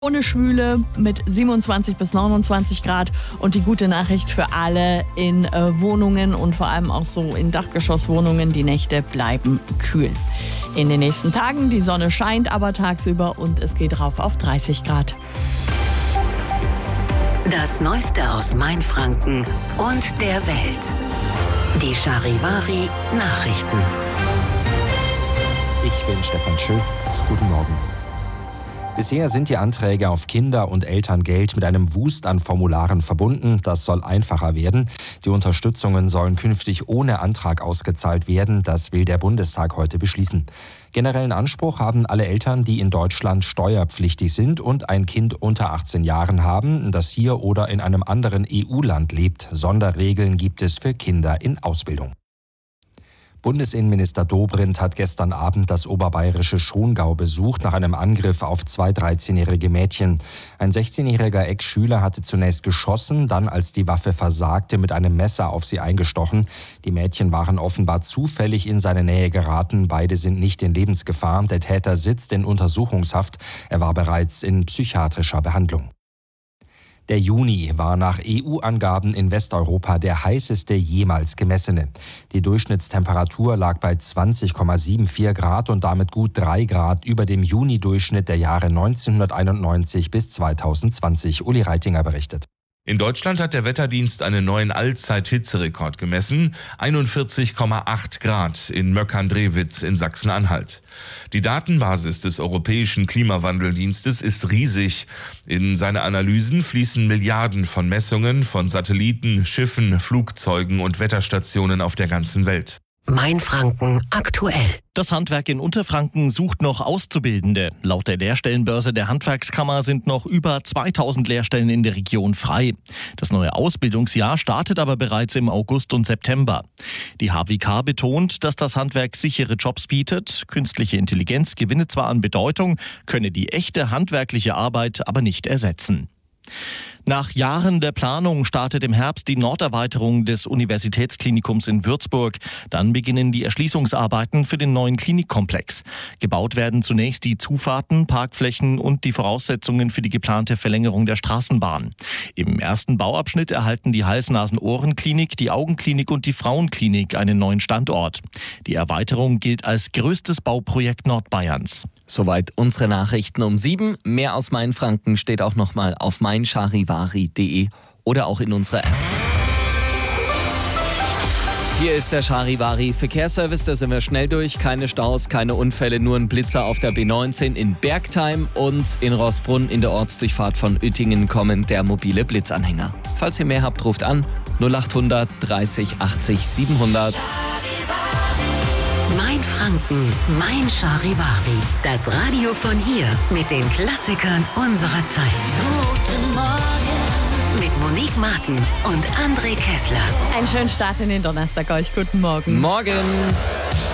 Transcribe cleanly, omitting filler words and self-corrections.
Ohne Schwüle mit 27 bis 29 Grad und die gute Nachricht für alle in Wohnungen und vor allem auch so in Dachgeschosswohnungen, die Nächte bleiben kühl. In den nächsten Tagen, die Sonne scheint aber tagsüber und es geht rauf auf 30 Grad. Das Neueste aus Mainfranken und der Welt. Die Charivari Nachrichten. Ich bin Stefan Schütz. Guten Morgen. Bisher sind die Anträge auf Kinder- und Elterngeld mit einem Wust an Formularen verbunden. Das soll einfacher werden. Die Unterstützungen sollen künftig ohne Antrag ausgezahlt werden. Das will der Bundestag heute beschließen. Generellen Anspruch haben alle Eltern, die in Deutschland steuerpflichtig sind und ein Kind unter 18 Jahren haben, das hier oder in einem anderen EU-Land lebt. Sonderregeln gibt es für Kinder in Ausbildung. Bundesinnenminister Dobrindt hat gestern Abend das oberbayerische Schongau besucht nach einem Angriff auf 2 13-jährige Mädchen. Ein 16-jähriger Ex-Schüler hatte zunächst geschossen, dann, als die Waffe versagte, mit einem Messer auf sie eingestochen. Die Mädchen waren offenbar zufällig in seine Nähe geraten. Beide sind nicht in Lebensgefahr. Der Täter sitzt in Untersuchungshaft. Er war bereits in psychiatrischer Behandlung. Der Juni war nach EU-Angaben in Westeuropa der heißeste jemals gemessene. Die Durchschnittstemperatur lag bei 20,74 Grad und damit gut 3 Grad über dem Juni-Durchschnitt der Jahre 1991 bis 2020. Uli Reitinger berichtet. In Deutschland hat der Wetterdienst einen neuen Allzeit-Hitzerekord gemessen, 41,8 Grad in Möckern-Drewitz in Sachsen-Anhalt. Die Datenbasis des Europäischen Klimawandeldienstes ist riesig. In seine Analysen fließen Milliarden von Messungen von Satelliten, Schiffen, Flugzeugen und Wetterstationen auf der ganzen Welt. Mainfranken aktuell. Das Handwerk in Unterfranken sucht noch Auszubildende. Laut der Lehrstellenbörse der Handwerkskammer sind noch über 2000 Lehrstellen in der Region frei. Das neue Ausbildungsjahr startet aber bereits im August und September. Die HWK betont, dass das Handwerk sichere Jobs bietet. Künstliche Intelligenz gewinne zwar an Bedeutung, könne die echte handwerkliche Arbeit aber nicht ersetzen. Nach Jahren der Planung startet im Herbst die Norderweiterung des Universitätsklinikums in Würzburg. Dann beginnen die Erschließungsarbeiten für den neuen Klinikkomplex. Gebaut werden zunächst die Zufahrten, Parkflächen und die Voraussetzungen für die geplante Verlängerung der Straßenbahn. Im ersten Bauabschnitt erhalten die Hals-Nasen-Ohren-Klinik, die Augenklinik und die Frauenklinik einen neuen Standort. Die Erweiterung gilt als größtes Bauprojekt Nordbayerns. Soweit unsere Nachrichten um 7. Mehr aus Mainfranken steht auch nochmal auf meincharivari.de oder auch in unserer App. Hier ist der Charivari Verkehrsservice, da sind wir schnell durch. Keine Staus, keine Unfälle, nur ein Blitzer auf der B19 in Bergtheim und in Roßbrunn in der Ortsdurchfahrt von Uettingen kommen der mobile Blitzanhänger. Falls ihr mehr habt, ruft an 0800 30 80 700. Mainfranken, mein Charivari. Das Radio von hier mit den Klassikern unserer Zeit. Guten Morgen. Mit Monique Martin und André Kessler. Einen schönen Start in den Donnerstag euch. Guten Morgen. Morgen.